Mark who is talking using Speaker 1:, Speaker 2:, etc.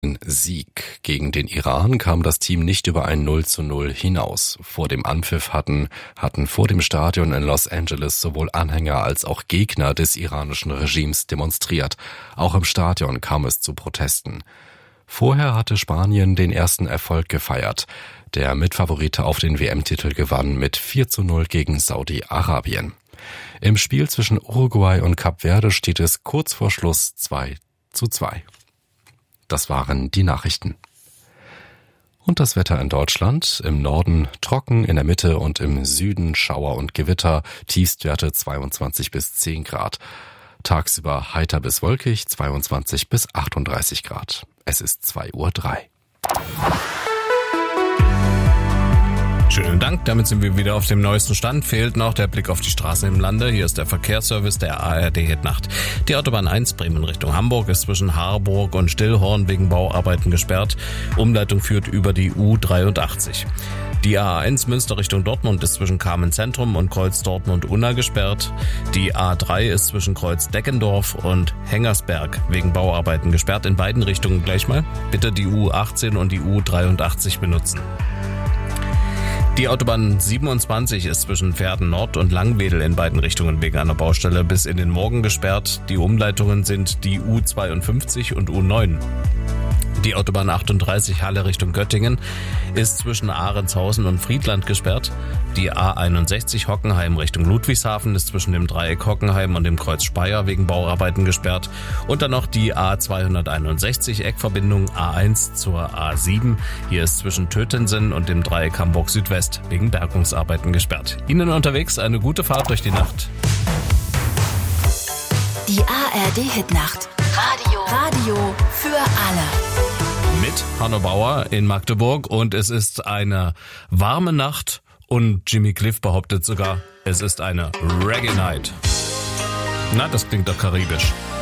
Speaker 1: Sieg. Gegen den Iran kam das Team nicht über ein 0:0 hinaus. Vor dem Anpfiff hatten vor dem Stadion in Los Angeles sowohl Anhänger als auch Gegner des iranischen Regimes demonstriert. Auch im Stadion kam es zu Protesten. Vorher hatte Spanien den ersten Erfolg gefeiert. Der Mitfavorite auf den WM-Titel gewann mit 4:0 gegen Saudi-Arabien. Im Spiel zwischen Uruguay und Kap Verde steht es kurz vor Schluss 2:2. Das waren die Nachrichten. Und das Wetter in Deutschland: im Norden trocken, in der Mitte und im Süden Schauer und Gewitter, Tiefstwerte 22 bis 10 Grad. Tagsüber heiter bis wolkig, 22 bis 38 Grad. Es ist 2:03 Uhr.
Speaker 2: Schönen Dank, damit sind wir wieder auf dem neuesten Stand. Fehlt noch der Blick auf die Straßen im Lande. Hier ist der Verkehrsservice der ARD Hit-Nacht. Die Autobahn 1 Bremen Richtung Hamburg ist zwischen Harburg und Stillhorn wegen Bauarbeiten gesperrt. Umleitung führt über die U83. Die A1 Münster Richtung Dortmund ist zwischen Kamenz-Zentrum und Kreuz Dortmund-Unna gesperrt. Die A3 ist zwischen Kreuz Deckendorf und Hengersberg wegen Bauarbeiten gesperrt. In beiden Richtungen gleich mal. Bitte die U18 und die U83 benutzen. Die Autobahn 27 ist zwischen Verden Nord und Langwedel in beiden Richtungen wegen einer Baustelle bis in den Morgen gesperrt. Die Umleitungen sind die U52 und U9. Die Autobahn 38 Halle Richtung Göttingen ist zwischen Ahrentshausen und Friedland gesperrt. Die A61 Hockenheim Richtung Ludwigshafen ist zwischen dem Dreieck Hockenheim und dem Kreuz Speyer wegen Bauarbeiten gesperrt. Und dann noch die A261 Eckverbindung A1 zur A7. Hier ist zwischen Tötensen und dem Dreieck Hamburg Südwest wegen Bergungsarbeiten gesperrt. Ihnen unterwegs eine gute Fahrt durch die Nacht.
Speaker 3: Die ARD Hitnacht. Radio für alle.
Speaker 2: Mit Hanno Bauer in Magdeburg, und es ist eine warme Nacht und Jimmy Cliff behauptet sogar, es ist eine Reggae Night. Na, das klingt doch karibisch.